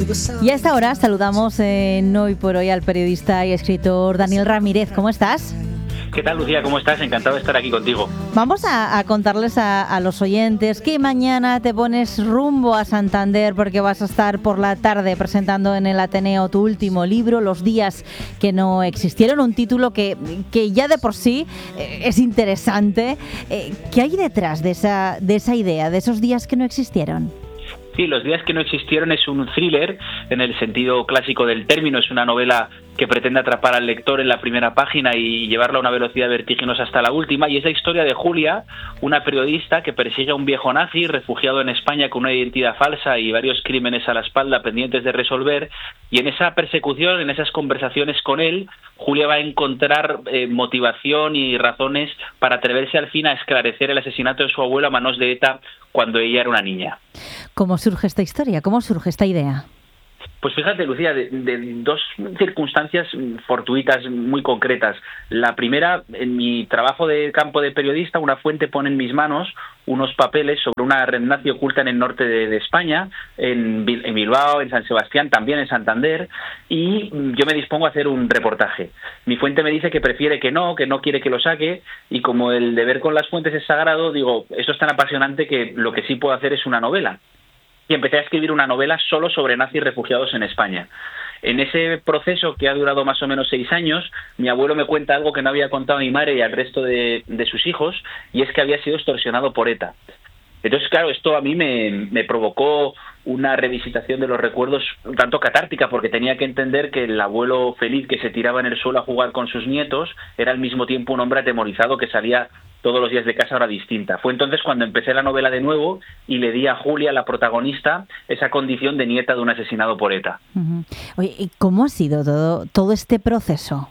Y a esta hora saludamos en Hoy por Hoy al periodista y escritor Daniel Ramírez. ¿Cómo estás? ¿Qué tal, Lucía? ¿Cómo estás? Encantado de estar aquí contigo. Vamos a contarles a los oyentes que mañana te pones rumbo a Santander porque vas a estar por la tarde presentando en el Ateneo tu último libro, Los días que no existieron, un título que ya de por sí es interesante. ¿Qué hay detrás de esa idea, de esos días que no existieron? Sí, Los días que no existieron es un thriller en el sentido clásico del término. Es una novela que pretende atrapar al lector en la primera página y llevarla a una velocidad vertiginosa hasta la última, y es la historia de Julia, una periodista que persigue a un viejo nazi refugiado en España con una identidad falsa y varios crímenes a la espalda pendientes de resolver, y en esa persecución, en esas conversaciones con él, Julia va a encontrar motivación y razones para atreverse al fin a esclarecer el asesinato de su abuelo a manos de ETA cuando ella era una niña. ¿Cómo surge esta historia? ¿Cómo surge esta idea? Pues fíjate, Lucía, de dos circunstancias fortuitas muy concretas. La primera, en mi trabajo de campo de periodista, una fuente pone en mis manos unos papeles sobre una red nazi oculta en el norte de España, en Bilbao, en San Sebastián, también en Santander, y yo me dispongo a hacer un reportaje. Mi fuente me dice que prefiere que no quiere que lo saque, y como el deber con las fuentes es sagrado, digo, esto es tan apasionante que lo que sí puedo hacer es una novela. Y empecé a escribir una novela solo sobre nazis refugiados en España. En ese proceso, que ha durado más o menos 6 años, mi abuelo me cuenta algo que no había contado a mi madre y al resto de sus hijos, y es que había sido extorsionado por ETA. Entonces, claro, esto a mí me provocó una revisitación de los recuerdos un tanto catártica, porque tenía que entender que el abuelo feliz que se tiraba en el suelo a jugar con sus nietos era al mismo tiempo un hombre atemorizado que salía todos los días de casa a hora distinta. Fue entonces cuando empecé la novela de nuevo y le di a Julia, la protagonista, esa condición de nieta de un asesinado por ETA. Uh-huh. Oye, ¿y cómo ha sido todo este proceso?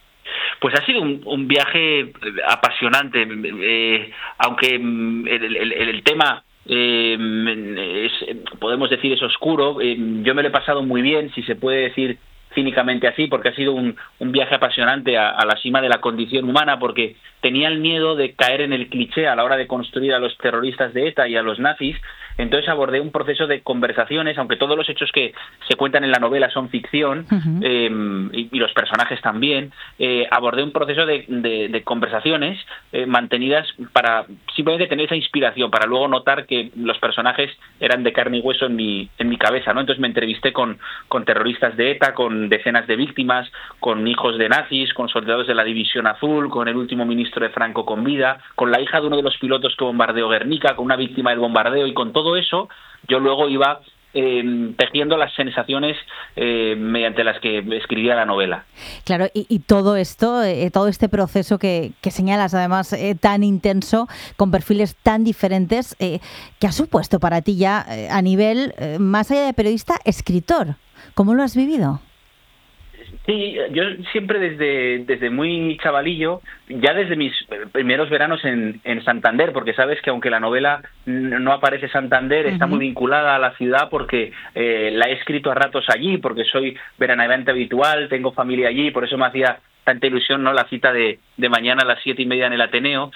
Pues ha sido un viaje apasionante, aunque el tema podemos decir es oscuro. Yo me lo he pasado muy bien, si se puede decir cínicamente así, porque ha sido un viaje apasionante a la cima de la condición humana, porque tenía el miedo de caer en el cliché a la hora de construir a los terroristas de ETA y a los nazis. Entonces abordé un proceso de conversaciones, aunque todos los hechos que se cuentan en la novela son ficción, uh-huh. Y los personajes también. Abordé un proceso de conversaciones mantenidas para simplemente tener esa inspiración, para luego notar que los personajes eran de carne y hueso en mi cabeza, ¿no? Entonces me entrevisté con terroristas de ETA, con decenas de víctimas, con hijos de nazis, con soldados de la División Azul, con el último ministro de Franco con vida, con la hija de uno de los pilotos que bombardeó Guernica, con una víctima del bombardeo, y con todo eso yo luego iba tejiendo las sensaciones mediante las que escribía la novela. Claro, y todo esto, todo este proceso que señalas, además tan intenso, con perfiles tan diferentes, ¿qué ha supuesto para ti ya a nivel, más allá de periodista, escritor? ¿Cómo lo has vivido? Sí, yo siempre desde muy chavalillo, ya desde mis primeros veranos en Santander, porque sabes que aunque la novela no aparece Santander, está muy vinculada a la ciudad porque la he escrito a ratos allí, porque soy veraneante habitual, tengo familia allí, por eso me hacía tanta ilusión, ¿no?, la cita de mañana a las 7:30 en el Ateneo.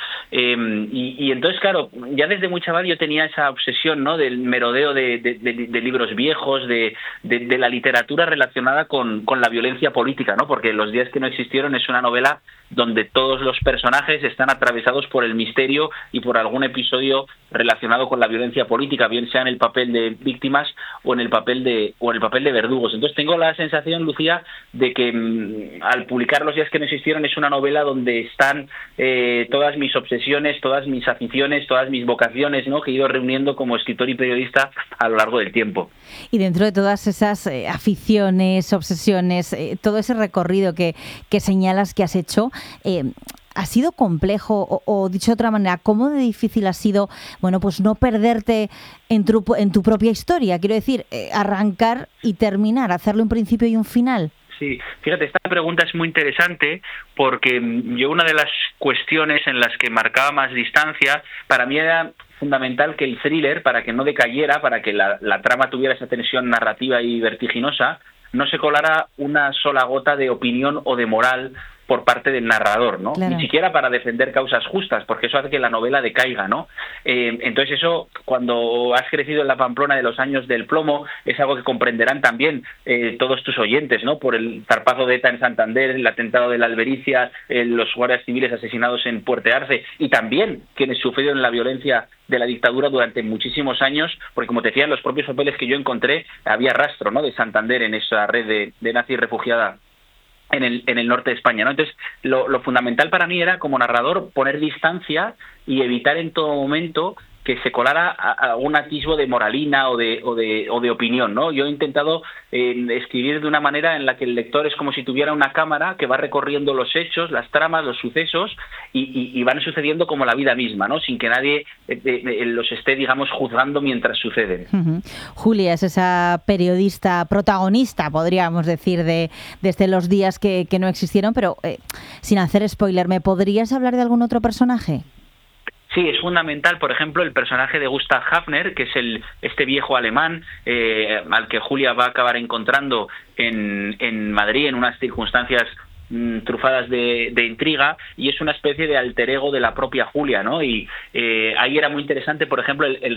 Y entonces, claro, ya desde muy chaval yo tenía esa obsesión, ¿no?, del merodeo de libros viejos, de la literatura relacionada con la violencia política, ¿no?, porque Los días que no existieron es una novela donde todos los personajes están atravesados por el misterio y por algún episodio relacionado con la violencia política, bien sea en el papel de víctimas o en el papel de verdugos. Entonces tengo la sensación, Lucía, de que al publicar Los días que no existieron es una novela donde están todas mis obsesiones, todas mis aficiones, todas mis vocaciones, ¿no?, que he ido reuniendo como escritor y periodista a lo largo del tiempo. Y dentro de todas esas aficiones, obsesiones, todo ese recorrido que señalas que has hecho, ¿ha sido complejo o dicho de otra manera, cómo de difícil ha sido, bueno, pues no perderte en tu propia historia? Quiero decir, arrancar y terminar, hacerle un principio y un final. Sí, fíjate, esta pregunta es muy interesante porque yo una de las cuestiones en las que marcaba más distancia, para mí era fundamental que el thriller, para que no decayera, para que la trama tuviera esa tensión narrativa y vertiginosa, no se colara una sola gota de opinión o de moral por parte del narrador, ¿no? Claro. Ni siquiera para defender causas justas, porque eso hace que la novela decaiga, ¿no? Entonces eso, cuando has crecido en la Pamplona de los años del plomo, es algo que comprenderán también todos tus oyentes, ¿no? Por el zarpazo de ETA en Santander, el atentado de la Albericia, los guardias civiles asesinados en Puerte Arce, y también quienes sufrieron la violencia de la dictadura durante muchísimos años, porque como te decía, en los propios papeles que yo encontré había rastro, ¿no?, de Santander en esa red de nazis refugiada en el norte de España, ¿no? Entonces, lo fundamental para mí era, como narrador, poner distancia y evitar en todo momento que se colara a un atisbo de moralina o de opinión, ¿no? Yo he intentado escribir de una manera en la que el lector es como si tuviera una cámara que va recorriendo los hechos, las tramas, los sucesos, y van sucediendo como la vida misma, ¿no? Sin que nadie los esté, digamos, juzgando mientras suceden. Julia es esa periodista protagonista, podríamos decir, desde los días que no existieron, pero sin hacer spoiler, ¿me podrías hablar de algún otro personaje? Sí, es fundamental, por ejemplo, el personaje de Gustav Hafner, que es este viejo alemán al que Julia va a acabar encontrando en Madrid en unas circunstancias trufadas de intriga, y es una especie de alter ego de la propia Julia, ¿no? Y ahí era muy interesante, por ejemplo, el